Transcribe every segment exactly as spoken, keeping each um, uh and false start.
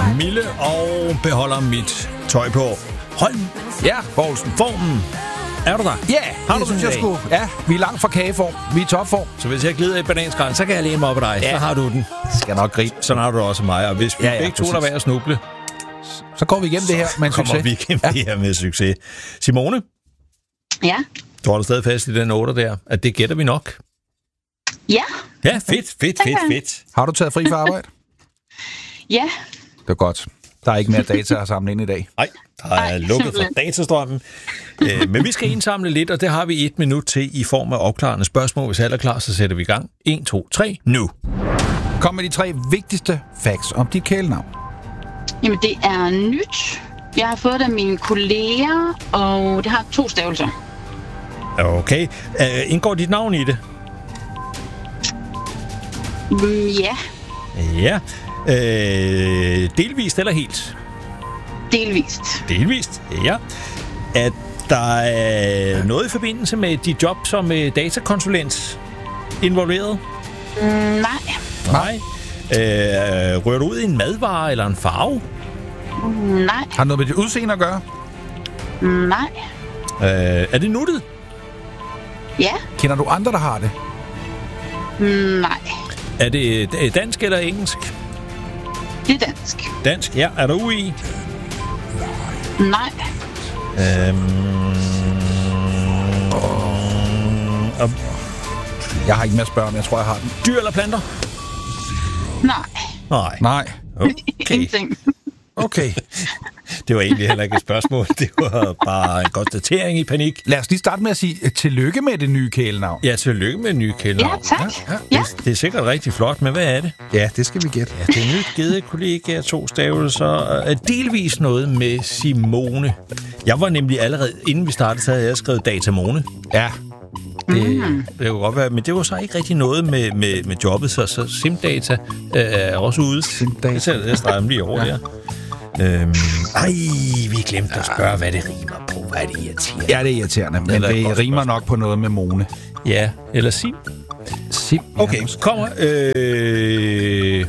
Mille og beholder mit tøj på. Hold Ja, Poulsen. formen. Er du der? Ja, Har du det synes den jeg i sgu. Ja, vi er langt fra kageform. Vi er topform. Så hvis jeg glider i bananskrald, så kan jeg læne mig op af dig. Ja. Så har du den. Skal nok gribe. Sådan har du også mig. Og hvis vi Ja, ja, begge to præcis. er ved at snuble, Så går vi igennem det her med en kommer succes. vi igennem ja. det her med succes. Simone, Ja. du holder stadig fast i den otter der, at det gætter vi nok. Ja. Ja, fedt, fedt, fedt, fedt. Har du taget fri for arbejde? Ja. Det er godt. Der er ikke mere data at samle ind i dag. Nej, der er Ej, lukket for simpelthen. datastrømmen. øh, men vi skal indsamle lidt, og det har vi et minut til i form af opklarende spørgsmål. Hvis alle er klar, så sætter vi i gang. en, to, tre, nu. Kom med de tre vigtigste facts om dit kælenavn. Jamen, det er nyt. Jeg har fået det af mine kolleger, og det har to stavelser. Okay. Uh, indgår dit navn i det? Mm, ja. Ja. Uh, delvist eller helt? Delvist. Delvist, ja. At der er noget i forbindelse med dit job som øh, datakonsulent involveret? Mm, nej. Nej. Øh, rører du ud i en madvare eller en farve? Mm, nej. Har det noget med dit udseende at gøre? Mm, nej. Øh, er det nuttet? Ja. Kender du andre, der har det? Mm, nej. Er det øh, dansk eller engelsk? Det er dansk. Dansk, ja. Er der U I? Nej. Øhm, og Jeg har ikke mere at spørge om. Jeg tror, jeg har den. dyr eller planter? Nej. Nej. Nej. Okay. Ingenting. Okay. Det var egentlig heller ikke et spørgsmål. Det var bare en konstatering i panik. Lad os lige starte med at sige uh, tillykke med det nye kælenavn. Ja, tillykke med en ny kælenavn. Ja, tak. Ja, Ja. Det, det er sikkert rigtig flot, men hvad er det? Ja, det skal vi gætte. Ja, det er nyt givet kollegaer, to stavelser, og delvis noget med Simone. Jeg var nemlig allerede, inden vi startede, så havde jeg skrevet Datamone. Ja. Det, det kunne godt være, men det var så ikke rigtig noget med, med, med jobbet, så, så SimData øh, er også ude. SimData. Det sætter jeg streger lige over ja. der. Øhm, ej, vi glemte at spørge, hvad det rimer på. Hvad er det irriterende? Ja, det er irriterende, men Eller et det godt rimer spørgsmål. nok på noget med Mone. Ja, eller Sim. Sim. Okay, kommer... Øh...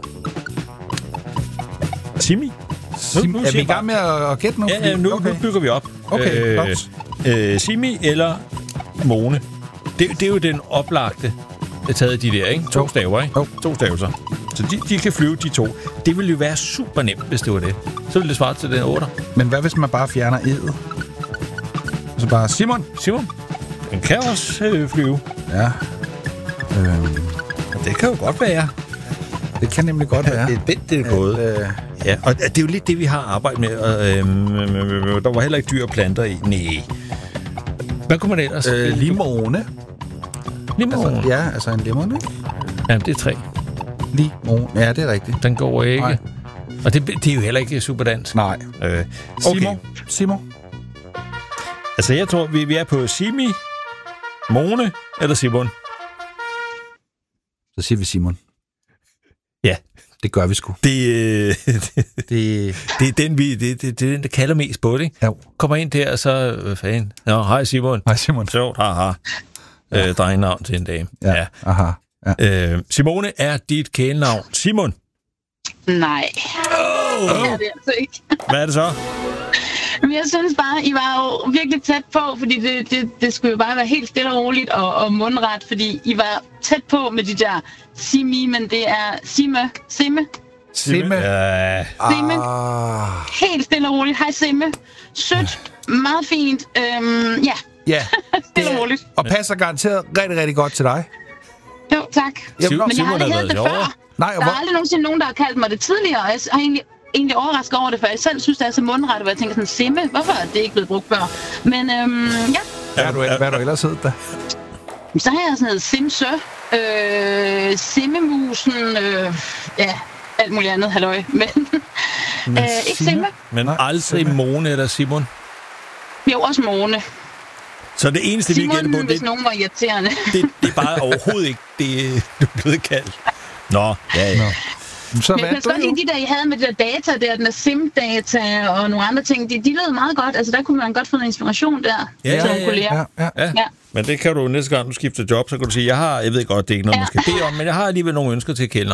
Simi? Sim. Nu- nu Er vi siger i gang med at, at gætte nu? Ja, ja nu, okay. nu bygger vi op. Okay, øh, godt. øh, Simi eller Mone. Det, det er jo den oplagte, der taget de der, ikke? To Jo. staver, ikke? Jo. To stavelser. Så de, de kan flyve, de to. Det ville jo være super nemt, hvis det var det. Så ville det svare til den otter. Men hvad hvis man bare fjerner edet? Så bare Simon. Simon, den kan også øh, flyve. Ja. Øhm, Og det kan jo godt være. det kan nemlig godt være. Det er vendt, det er gået. Øh, Ja, og det er jo lidt det, vi har arbejdet med. Og, øhm, der var heller ikke dyr og planter i. Nej. Hvad kunne man ellers? øh, limone. Limon. Altså, ja, altså en limon, ikke? Ja, det er tre. Limon. Ja, det er rigtigt. Den går ikke. Nej. Og det, det er jo heller ikke super dansk. Nej. Øh, okay. Simon. Simon. Altså, jeg tror, vi, vi er på Simi, Mone eller Simon. Så siger vi Simon. Ja. Det gør vi sgu. Det, øh, Det... det er den, vi, det, det, det er den, der kalder mest på det, ikke? Jo. Kommer ind der, og så... Hvad fanden? Nå, hej Simon. Nej, Simon. Sjovt, haha. Ja. Øh, drengenavn til en dame. Ja. Ja. Aha. Ja. Øh, Simone er dit kælenavn. Simon, Nej. oh. Det er det altså ikke. hvad er det så? Men jeg synes bare, I var jo virkelig tæt på, fordi det, det, det skulle jo bare være helt stille og roligt og, og mundret, fordi I var tæt på med de der Simi, men det er Simme. Simme. Simme. Ja. Simme. Ah. Helt stille og roligt. Hej Simme. Sødt. Meget fint. Øhm, ja, Ja. stille og roligt. Og passer garanteret rigtig, rigtig godt til dig. Jo, tak. Jamen, Men jeg har aldrig Simon har heddet det været før. sjovere. Nej, og Der er hvor... aldrig nogensinde nogen, der har kaldt mig det tidligere, og jeg har egentlig, egentlig overrasket over det, for jeg selv synes, det er så mundret, hvor jeg tænker sådan, Simme, hvorfor er det ikke blevet brugt før? Men øhm, ja, Hvad har du, hvad har du ellers heddet da? så har jeg sådan noget Simsø, øh, Simmemusen, øh, ja, alt muligt andet, halløj. Men, Men øh, ikke Simme. Men Nej, aldrig Simme. Mone eller Simon. Jo, også Mone. Så det eneste, vi gætter på, Simon, det, hvis nogen var irriterende. det, det er bare overhovedet ikke det, du er blevet kaldt. Nå, ja, ja. Nå. Så Men jeg kan vandt du godt jo. lide de der, I havde med de der data der, den der SIM-data og nogle andre ting. De, de lød meget godt. Altså, der kunne man godt få noget inspiration der. Ja, til ja, nogle ja. kolleger. Ja, ja. Ja. Ja. Men det kan du næste gang, du skifter job, så kan du sige, jeg har, jeg ved godt, det er ikke noget, man skal bede om, men jeg har alligevel nogle ønsker til kælenavn.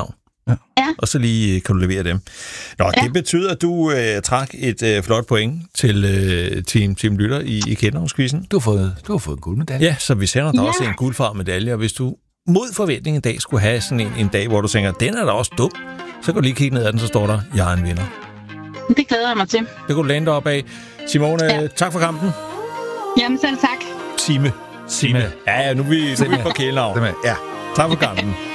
Ja. Og så lige kan du levere dem. Nå, ja. Det betyder, at du øh, trak et øh, flot point til øh, Team, team Lytter i, i Kendeovnsquizzen. Du har fået, du har fået en guldmedalje. Ja, så vi sender dig Ja. også en guldfarvet medalje, og hvis du mod forventning en dag skulle have sådan en, en dag, hvor du tænker, den er da også dum, så kan du lige kigge ned ad den, så står der, jeg er en vinder. Det glæder jeg mig til. Det kan du lande op af. Simone, ja. tak for kampen. Jamen selv tak. Simme. Simme. Ja, ja, nu er vi, nu er vi på kælenavn. Ja. Tak for kampen.